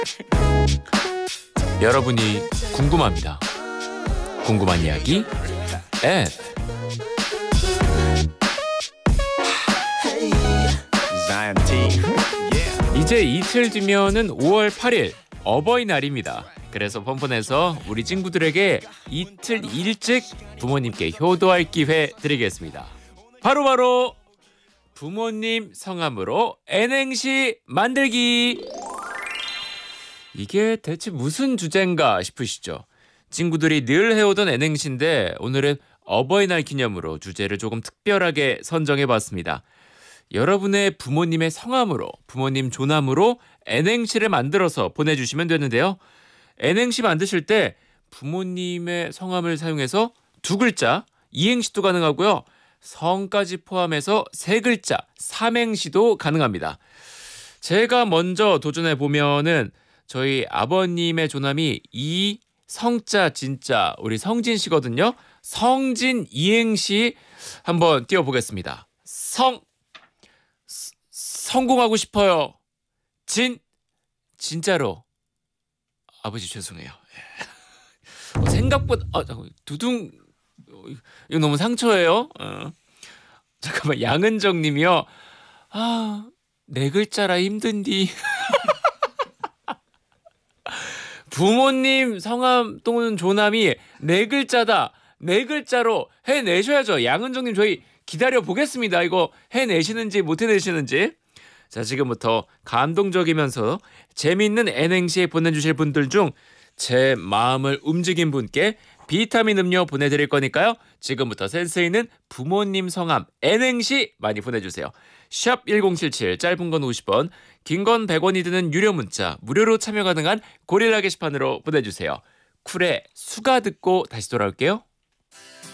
여러분이 궁금합니다. 궁금한 이야기 앱. 이제 이틀 뒤면은 5월 8일 어버이날입니다. 그래서 펀펀에서 우리 친구들에게 이틀 일찍 부모님께 효도할 기회 드리겠습니다. 바로 부모님 성함으로 N행시 만들기. 이게 대체 무슨 주제인가 싶으시죠? 친구들이 늘 해오던 N행시인데 오늘은 어버이날 기념으로 주제를 조금 특별하게 선정해봤습니다. 여러분의 부모님의 성함으로, 부모님 존함으로 N행시를 만들어서 보내주시면 되는데요. N행시 만드실 때 부모님의 성함을 사용해서 2글자, 이행시도 가능하고요. 성까지 포함해서 3글자, 3행시도 가능합니다. 제가 먼저 도전해보면은 저희 아버님의 존함이 성자 진짜 우리 성진 씨거든요. 성진 이행시 한번 띄워보겠습니다. 성공하고 싶어요. 진짜로. 아버지 죄송해요. 생각보다 두둥 이거 너무 상처예요. 잠깐만 양은정 님이요. 4글자라 힘든디. 부모님 성함 또는 존함이 4글자다. 4글자로 해내셔야죠. 양은정님 저희 기다려보겠습니다. 이거 해내시는지 못 해내시는지. 자, 지금부터 감동적이면서 재미있는 N행시 보내주실 분들 중 제 마음을 움직인 분께 비타민 음료 보내드릴 거니까요. 지금부터 센스 있는 부모님 성함 N행시 많이 보내주세요. 샵 1077 짧은 건 50원, 긴 건 100원이 드는 유료 문자 무료로 참여 가능한 고릴라 게시판으로 보내주세요. 쿨의 수가 듣고 다시 돌아올게요.